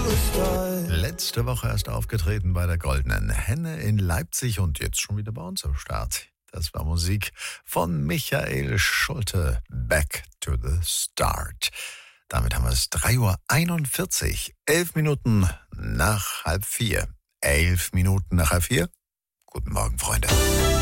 Letzte Woche erst aufgetreten bei der Goldenen Henne in Leipzig und jetzt schon wieder bei uns am Start. Das war Musik von Michael Schulte. Back to the Start. Damit haben wir es 3:41 Uhr, 11 Minuten nach 3:30. 11 Minuten nach 3:30. Guten Morgen, Freunde.